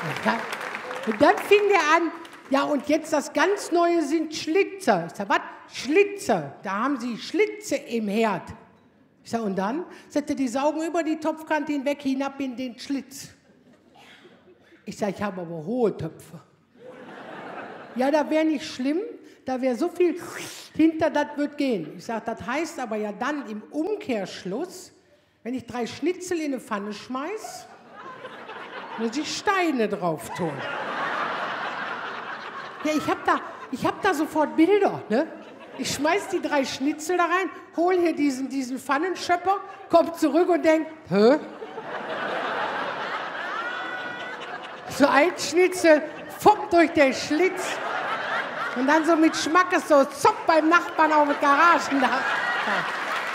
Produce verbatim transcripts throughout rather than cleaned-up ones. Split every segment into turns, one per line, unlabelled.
Ja. Und dann fing der an, ja, und jetzt das ganz Neue sind Schlitze. Ich sag, was? Schlitze. Da haben sie Schlitze im Herd. Ich sag, und dann? Sagt er, die saugen über die Topfkante hinweg, hinab in den Schlitz. Ich sag, ich habe aber hohe Töpfe. Ja, da wäre nicht schlimm, da wäre so viel hinter, das wird gehen. Ich sag, das heißt aber ja dann im Umkehrschluss, wenn ich drei Schnitzel in eine Pfanne schmeiß, muss ich Steine drauf tun. Ja, ich hab da, ich hab da sofort Bilder, ne? Ich schmeiß die drei Schnitzel da rein, hol hier diesen, diesen Pfannenschöpper, komm zurück und denk, hä? So ein Schnitzel, fopp durch den Schlitz und dann so mit Schmackes so zopp beim Nachbarn auf dem Garagendach. Ja.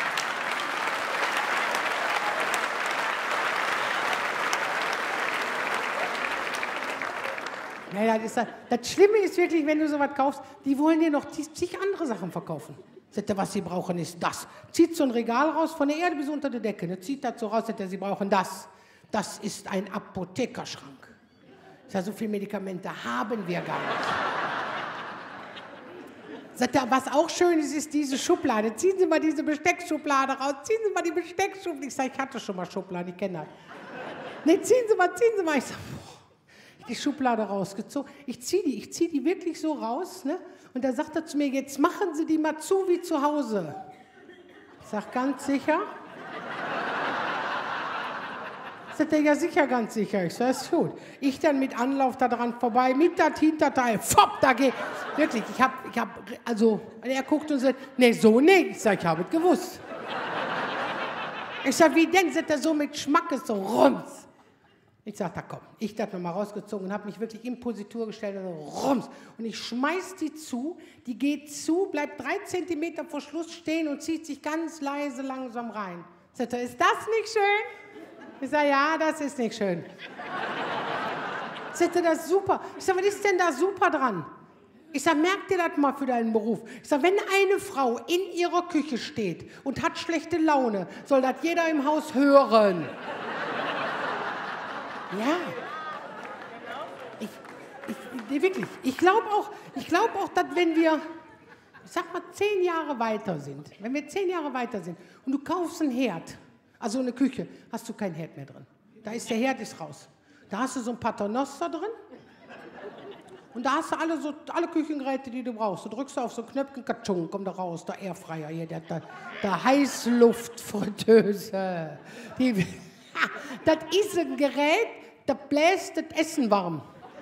Ja, das, ist, das Schlimme ist wirklich, wenn du sowas kaufst, die wollen dir noch zig andere Sachen verkaufen. Sagt er, was sie brauchen, ist das. Zieht so ein Regal raus, von der Erde bis unter die Decke. Ne? Zieht das so raus, sagt er, sie brauchen das. Das ist ein Apothekerschrank. Ich sage, so viele Medikamente haben wir gar nicht. Sagt er, was auch schön ist, ist diese Schublade. Ziehen Sie mal diese Besteckschublade raus. Ziehen Sie mal die Besteckschublade. Ich sage, ich hatte schon mal Schubladen, ich kenne das. Nee, ziehen Sie mal, ziehen Sie mal. Ich sage, die Schublade rausgezogen. Ich ziehe die, ich ziehe die wirklich so raus, ne? Und da sagt er zu mir, jetzt machen Sie die mal zu wie zu Hause. Ich sage, ganz sicher? Sagt er, ja sicher, ganz sicher. Ich sage, ist gut. Ich dann mit Anlauf da dran vorbei, mit das Hinterteil, fopp, da geht. Wirklich, ich habe, ich habe, also, er guckt und sagt, nee, so nicht. Ich sage, ich habe es gewusst. Ich sage, wie denn? Sagt er so mit Schmackes, so rums. Ich sage, da komm, ich das nochmal rausgezogen und habe mich wirklich in Positur gestellt, also rums. Und ich schmeiß die zu, die geht zu, bleibt drei Zentimeter vor Schluss stehen und zieht sich ganz leise langsam rein. Sagt er, ist das nicht schön? Ich sage, ja, das ist nicht schön. Sagt er, das ist super. Ich sage, was ist denn da super dran? Ich sage, merk dir das mal für deinen Beruf. Ich sage, wenn eine Frau in ihrer Küche steht und hat schlechte Laune, soll das jeder im Haus hören. Ja, ich, ich, wirklich, ich glaube auch, ich glaub auch, dass wenn wir, ich sag mal, zehn Jahre weiter sind, wenn wir zehn Jahre weiter sind und du kaufst einen Herd, also eine Küche, hast du keinen Herd mehr drin. Da ist der Herd ist raus. Da hast du so ein Paternoster drin und da hast du alle, so, alle Küchengeräte, die du brauchst. Du drückst auf so ein Knöpfchen, katschung, kommt da raus, der Airfryer hier, der, der, der Heißluftfritteuse. Die, das ist ein Gerät, das bläst das Essen warm.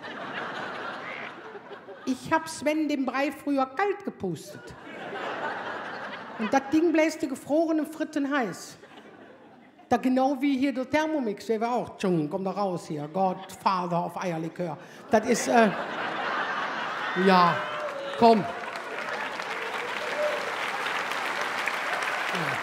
Ich hab Sven den Brei früher kalt gepustet. Und das Ding bläst die gefrorenen Fritten heiß. Da genau wie hier der Thermomix, der war auch, tschung, komm da raus hier, Godfather auf Eierlikör. Das ist, äh, ja, komm. Ja.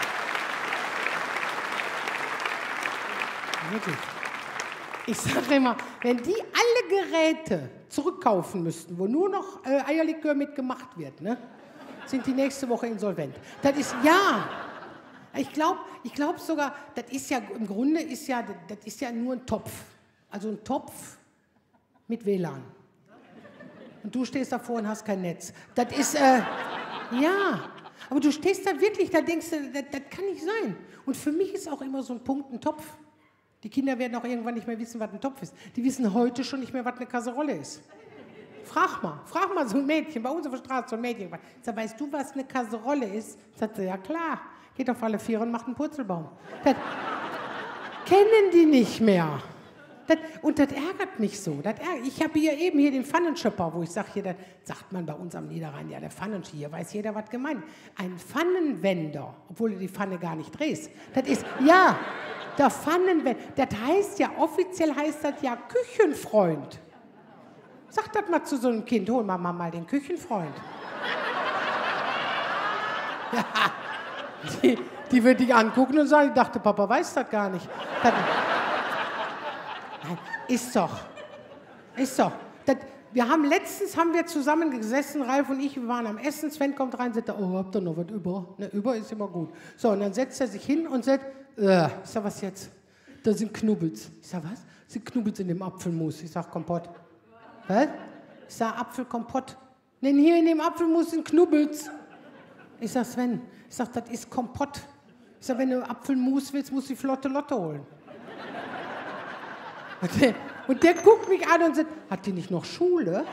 Wirklich. Ich sage immer, wenn die alle Geräte zurückkaufen müssten, wo nur noch äh, Eierlikör mitgemacht wird, ne, sind die nächste Woche insolvent. Das ist, ja, ich glaube ich glaub sogar, das ist ja, im Grunde ist ja, das ist ja nur ein Topf. Also ein Topf mit W L A N. Und du stehst davor und hast kein Netz. Das ist, äh, ja, aber du stehst da wirklich, da denkst du, das, das kann nicht sein. Und für mich ist auch immer so ein Punkt ein Topf. Die Kinder werden auch irgendwann nicht mehr wissen, was ein Topf ist. Die wissen heute schon nicht mehr, was eine Kasserolle ist. Frag mal, frag mal so ein Mädchen, bei uns auf der Straße so ein Mädchen. Ich sag, weißt du, was eine Kasserolle ist? Sagt sie, ja klar, geht auf alle Viere und macht einen Purzelbaum. Das kennen die nicht mehr. Das, und das ärgert mich so. Das ärgert, ich habe hier eben hier den Pfannenschöpper, wo ich sage, hier, das sagt man bei uns am Niederrhein, ja, der Pfannenschöpper, hier weiß jeder, was gemeint. Ein Pfannenwender, obwohl du die Pfanne gar nicht drehst. Das ist, ja, der Pfannenwender, das heißt ja, offiziell heißt das ja Küchenfreund. Sag das mal zu so einem Kind, hol Mama mal den Küchenfreund. Ja, die, die wird dich angucken und sagen, ich dachte, Papa weiß das gar nicht. Das, nein, ist doch, ist doch. Das, wir haben letztens haben wir zusammen gesessen, Ralf und ich, wir waren am Essen, Sven kommt rein und sagt, oh, habt ihr noch was über? Ne, über ist immer gut. So, und dann setzt er sich hin und sagt, äh, ich sag, was jetzt? Da sind Knubbels. Ich sag, was? Sie knubbelt in dem Apfelmus. Ich sag Kompott. Was? Ich sag Apfelkompott. Denn hier in dem Apfelmus sind Knubbels. Ich sag Sven, ich sag, das ist Kompott. Ich sag, wenn du Apfelmus willst, musst du die flotte Lotte holen. Und der, und der guckt mich an und sagt, hat die nicht noch Schule?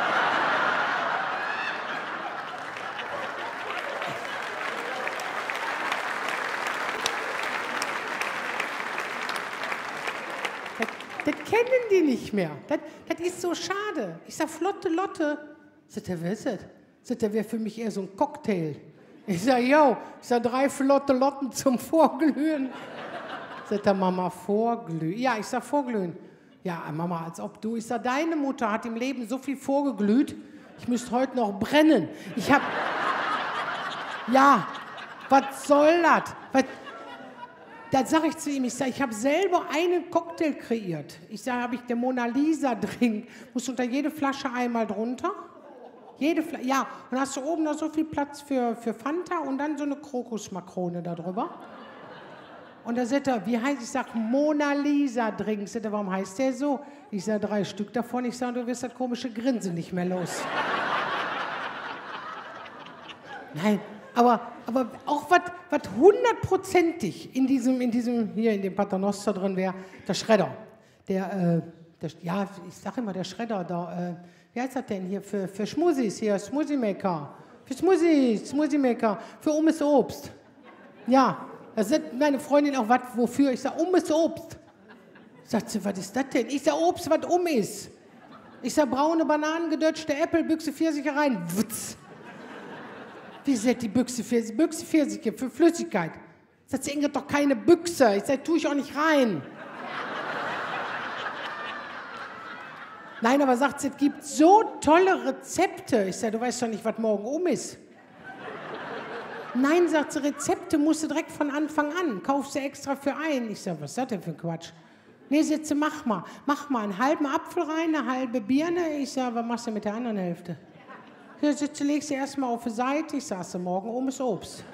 Das, das kennen die nicht mehr. Das, das ist so schade. Ich sag, flotte Lotte. Sagt er, wer ist das? Sagt er, wäre für mich eher so ein Cocktail. Ich sag, yo, ich sag, drei flotte Lotten zum Vorglühen. Sagt der Mama, vorglühen? Ja, ich sag, vorglühen. Ja, Mama, als ob du. Ich sag, deine Mutter hat im Leben so viel vorgeglüht, ich müsste heute noch brennen. Ich hab. Ja, was soll das? Was? Da sag ich zu ihm, ich sag, ich habe selber einen Cocktail kreiert. Ich sag, habe ich den Mona Lisa Drink. Musst unter jede Flasche einmal drunter. Jede Flasche, ja. Und hast du oben noch so viel Platz für, für Fanta und dann so eine Krokusmakrone da drüber. Und da sagt er, wie heißt, ich sag, Mona Lisa Drink. Sagt er, warum heißt der so? Ich sag, drei Stück davon. Ich sag, du wirst das komische Grinsen nicht mehr los. Nein, aber, aber auch was hundertprozentig in diesem, in diesem, hier in dem Paternoster drin wäre, der Schredder. Der, äh, der, ja, ich sag immer, der Schredder, da, äh, wie heißt das denn hier, für, für Schmusis hier, Smoothie Maker. Für Smoothies, Smoothie Maker, für Ummes Obst. Ja. Da sagt meine Freundin auch, was, wofür? Ich sage, um ist Obst. Sagt sie, was ist das denn? Ich sage, Obst, was um ist. Ich sage, braune Bananen, gedötschte Äpfel, Büchse Pfirsiche rein. Wutz. Wie sagt die Büchse Pfirsiche? Büchse Pfirsiche für Flüssigkeit. Sagt sie, Inge, doch keine Büchse. Ich sage, tue ich auch nicht rein. Nein, aber sagt sie, es gibt so tolle Rezepte. Ich sage, du weißt doch nicht, was morgen um ist. Nein, sagt sie, Rezepte musst du direkt von Anfang an. Kaufst du extra für ein. Ich sage, was ist das denn für ein Quatsch? Nee, sagt sie, mach mal. Mach mal einen halben Apfel rein, eine halbe Birne. Ich sage, was machst du mit der anderen Hälfte? Ja, sagt sie, legst du erstmal auf die Seite. Ich sage, morgen um ist Obst.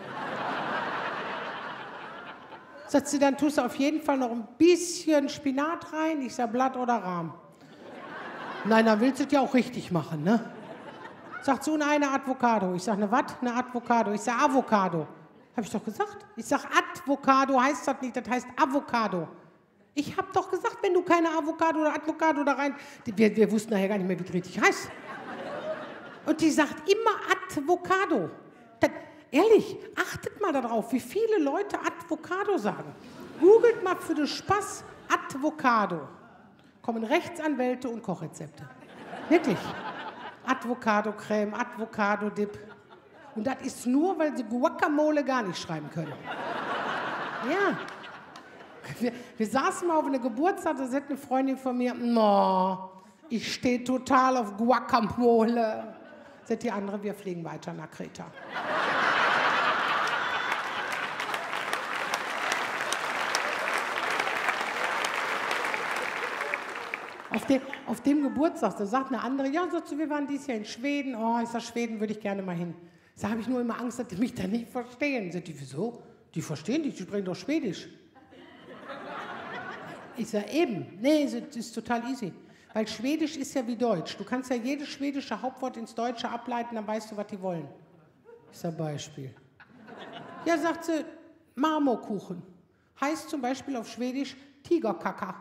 Sagt sie, dann tust du auf jeden Fall noch ein bisschen Spinat rein. Ich sage, Blatt oder Rahm. Nein, dann willst du es ja auch richtig machen, ne? Sagt so, eine Avocado. Ich sage, eine was? Eine Avocado. Ich sage, Avocado. Habe ich doch gesagt. Ich sage, Avocado heißt das nicht, das heißt Avocado. Ich habe doch gesagt, wenn du keine Avocado oder Avocado da rein... Wir, wir wussten nachher gar nicht mehr, wie es richtig heißt. Und die sagt immer Avocado. Das, ehrlich, achtet mal darauf, wie viele Leute Avocado sagen. Googelt mal für den Spaß Avocado. Kommen Rechtsanwälte und Kochrezepte. Wirklich. Avocado-Creme, Avocado-Dip. Und das ist nur, weil sie Guacamole gar nicht schreiben können. Ja. Wir, wir saßen mal auf einer Geburtstag, da sagt eine Freundin von mir, no, ich stehe total auf Guacamole. Sagt die andere, wir fliegen weiter nach Kreta. Auf dem, auf dem Geburtstag, da sagt eine andere, ja, sagt sie, wir waren dieses Jahr in Schweden. Oh, ich sag, Schweden würde ich gerne mal hin. Da habe ich nur immer Angst, dass die mich da nicht verstehen. Sagt die, wieso? Die verstehen dich, die sprechen doch Schwedisch. Ich sage, eben. Nee, das ist total easy. Weil Schwedisch ist ja wie Deutsch. Du kannst ja jedes schwedische Hauptwort ins Deutsche ableiten, dann weißt du, was die wollen. Ich sage, Beispiel. Ja, sagt sie, Marmorkuchen. Heißt zum Beispiel auf Schwedisch Tigerkaka.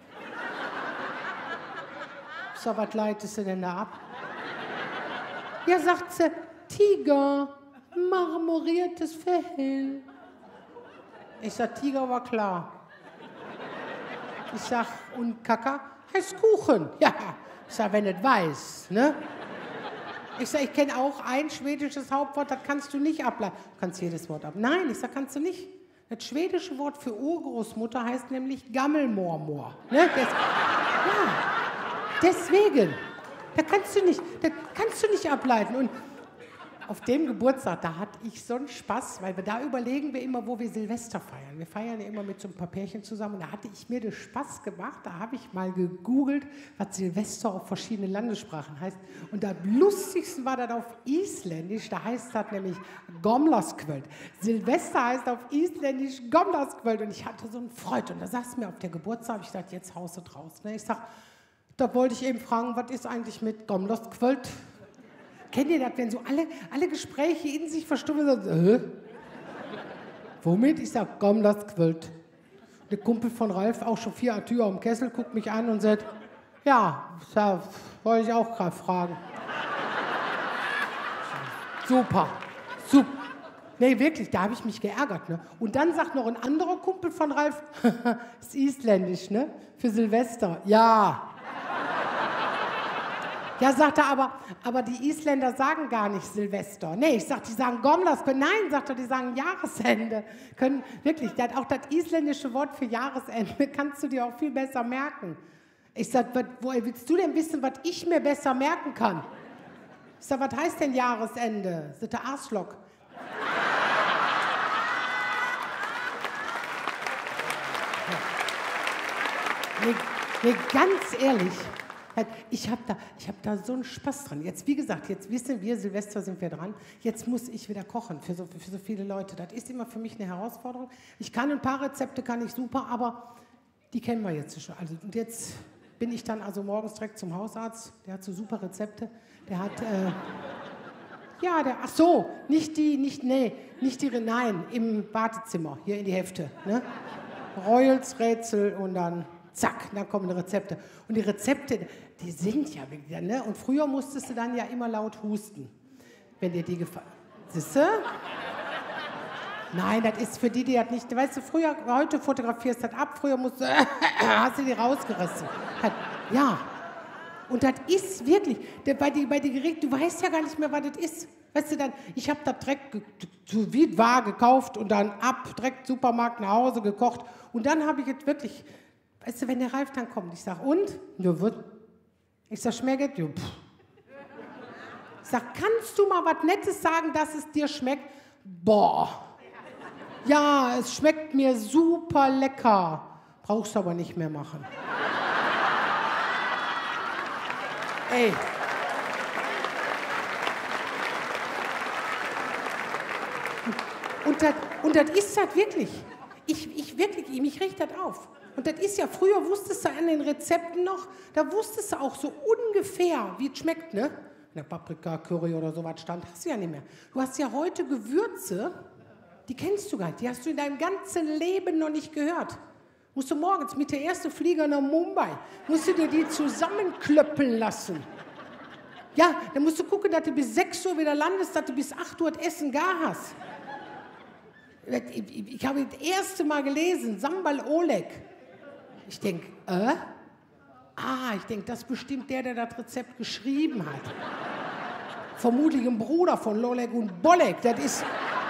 So, was leitest du denn da ab? Ja, sagt sie, Tiger, marmoriertes Fell. Ich sag, Tiger war klar. Ich sag, und Kaka heißt Kuchen. Ja, ich sag, wenn es weiß, ne? Ich sag, ich kenne auch ein schwedisches Hauptwort, das kannst du nicht ableiten. Du kannst jedes Wort ab. Nein, ich sag, kannst du nicht. Das schwedische Wort für Urgroßmutter heißt nämlich Gammelmormor. Ne? Das, ja. Deswegen, da kannst du nicht, da kannst du nicht ableiten. Und auf dem Geburtstag, da hatte ich so einen Spaß, weil wir da überlegen wir immer, wo wir Silvester feiern. Wir feiern ja immer mit so ein paar Pärchen zusammen. Und da hatte ich mir den Spaß gemacht, da habe ich mal gegoogelt, was Silvester auf verschiedenen Landessprachen heißt. Und am lustigsten war das auf Isländisch, da heißt das nämlich Gomlaskvöld. Silvester heißt auf Isländisch Gomlaskvöld. Und ich hatte so eine Freude. Und da saß mir auf der Geburtstag, habe ich gedacht, jetzt haust du draus. Ne? Ich sag, da wollte ich eben fragen, was ist eigentlich mit Gomlaskvöld? Kennt ihr das, wenn so alle, alle Gespräche in sich verstummen sind? Äh? Womit? Ich sag, Gomlaskvöld. Der Kumpel von Ralf, auch schon vier Tür am Kessel, guckt mich an und sagt, ja, da wollte ich auch gerade fragen. Super, super. Nee, wirklich, da habe ich mich geärgert. Ne? Und dann sagt noch ein anderer Kumpel von Ralf, ist isländisch, ne? Für Silvester. Ja. Ja, sagt er, aber, aber die Isländer sagen gar nicht Silvester. Nee, ich sag, die sagen Gomlaskvöld. Nein, sagt er, die sagen Jahresende. Können, wirklich, das, auch das isländische Wort für Jahresende kannst du dir auch viel besser merken. Ich sag, was, woher willst du denn wissen, was ich mir besser merken kann? Ich sag, was heißt denn Jahresende? Ist das der Arschloch? Nee, nee, ganz ehrlich. Ich habe da, ich hab da so einen Spaß dran. Jetzt, wie gesagt, jetzt wissen wir, Silvester sind wir dran. Jetzt muss ich wieder kochen für so, für so viele Leute. Das ist immer für mich eine Herausforderung. Ich kann ein paar Rezepte, kann ich super, aber die kennen wir jetzt schon. Also, und jetzt bin ich dann also morgens direkt zum Hausarzt. Der hat so super Rezepte. Der hat, äh, ja, der, ach so, nicht die, nicht, nee, nicht die, nein, im Wartezimmer, hier in die Hefte. Ne? Royals, Rätsel und dann... Zack, dann kommen die Rezepte. Und die Rezepte, die sind ja wieder, ne? Und früher musstest du dann ja immer laut husten, wenn dir die gefallen. Siehst du? Nein, das ist für die, die das nicht, weißt du, früher, heute fotografierst du das ab, früher musst du, hast du die rausgerissen. Ja. Und das ist wirklich, bei den bei die Gerichten, du weißt ja gar nicht mehr, was das ist. Weißt du dann, ich habe das direkt wie war gekauft und dann ab, direkt Supermarkt nach Hause gekocht. Und dann habe ich jetzt wirklich... Weißt du, wenn der Ralf dann kommt, ich sag, und? Ja, wird. Ich sag, schmeckt? Ja, pff. Ich sag, kannst du mal was Nettes sagen, dass es dir schmeckt? Boah. Ja, es schmeckt mir super lecker. Brauchst du aber nicht mehr machen. Ey. Und das und das ist das wirklich. Ich, ich wirklich, mich riecht das auf. Und das ist ja, früher wusstest du an den Rezepten noch, da wusstest du auch so ungefähr, wie es schmeckt, ne? Wenn der Paprika, Curry oder sowas stand, hast du ja nicht mehr. Du hast ja heute Gewürze, die kennst du gar nicht, die hast du in deinem ganzen Leben noch nicht gehört. Musst du morgens mit der ersten Flieger nach Mumbai, musst du dir die zusammenklöppeln lassen. Ja, dann musst du gucken, dass du bis sechs Uhr wieder landest, dass du bis acht Uhr das Essen gar hast. Ich, ich habe das erste Mal gelesen, Sambal Oleg. Ich denke, äh? Ah, ich denke, das ist bestimmt der, der das Rezept geschrieben hat. Vermutlich ein Bruder von Lolek und Bolek. Das ist...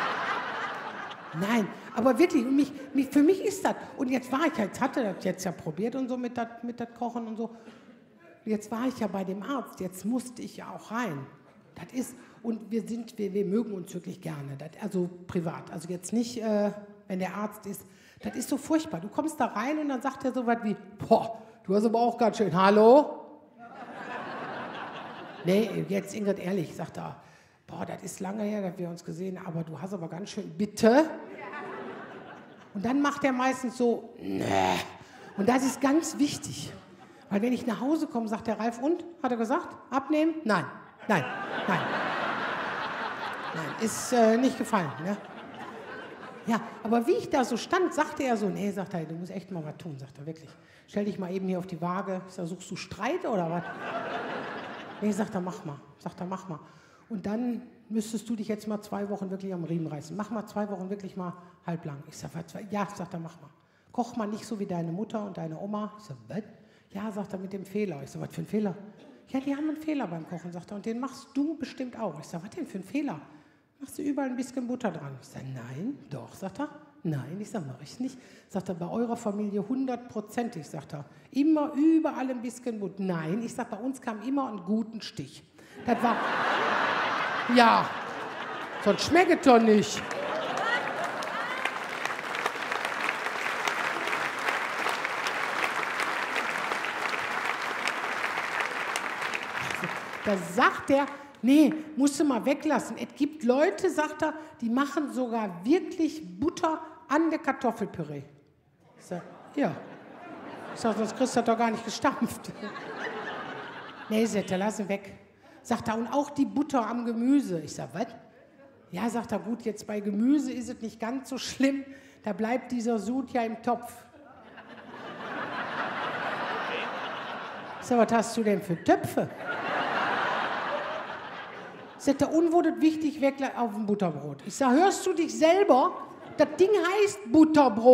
Nein, aber wirklich, mich, mich, für mich ist das. Und jetzt war ich, jetzt hatte das jetzt ja probiert und so mit das mit das Kochen und so. Jetzt war ich ja bei dem Arzt, jetzt musste ich ja auch rein. Das ist... Und wir sind, wir, wir mögen uns wirklich gerne, das, also privat. Also jetzt nicht, äh, wenn der Arzt ist. Das ist so furchtbar. Du kommst da rein und dann sagt er so was wie, boah, du hast aber auch ganz schön, hallo? Nee, jetzt Ingrid, ehrlich, sagt er, boah, das ist lange her, dass wir uns gesehen haben, aber du hast aber ganz schön, bitte? Und dann macht er meistens so, nee. Und das ist ganz wichtig. Weil wenn ich nach Hause komme, sagt der Ralf, und? Hat er gesagt, abnehmen? Nein, nein, nein. Nein, ist äh, nicht gefallen, ne? Ja, aber wie ich da so stand, sagte er so, nee, sagt er, du musst echt mal was tun, sagt er, wirklich. Stell dich mal eben hier auf die Waage. Ich sag, suchst du Streit oder was? Nee, sagt er, mach mal. Sagt er, mach mal. Und dann müsstest du dich jetzt mal zwei Wochen wirklich am Riemen reißen. Mach mal zwei Wochen wirklich mal halblang. Ich sag, was, ja, sagt er, mach mal. Koch mal nicht so wie deine Mutter und deine Oma. Ich sag, was? Ja, sagt er, mit dem Fehler. Ich sag, was für ein Fehler? Ja, die haben einen Fehler beim Kochen, sagt er, und den machst du bestimmt auch. Ich sag, was denn für ein Fehler? Machst du überall ein bisschen Butter dran? Ich sage, nein, doch, sagt er. Nein, ich sage, mache ich nicht. Sagt er, bei eurer Familie hundertprozentig, sagt er. Immer überall ein bisschen Butter. Nein, ich sage, bei uns kam immer einen guten Stich. Das war, ja, Sonst schmeckt es doch nicht. Da sagt er, nee, musst du mal weglassen. Es gibt Leute, sagt er, die machen sogar wirklich Butter an der Kartoffelpüree. Ich sag, ja. Ich sag, sonst kriegst du das doch gar nicht gestampft. Nee, sagt er, lass ihn weg. Sagt er, und auch die Butter am Gemüse. Ich sag, was? Ja, sagt er, gut, jetzt bei Gemüse ist es nicht ganz so schlimm. Da bleibt dieser Sud ja im Topf. Ich sag, was hast du denn für Töpfe? Sagt er, und wurde wichtig, weg auf dem Butterbrot. Ich sag, hörst du dich selber? Das Ding heißt Butterbrot.